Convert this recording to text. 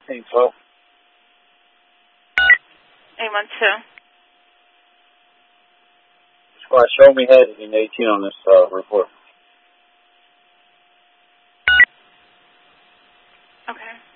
812. 812. Squad, show me headed in 18 on this report. Okay.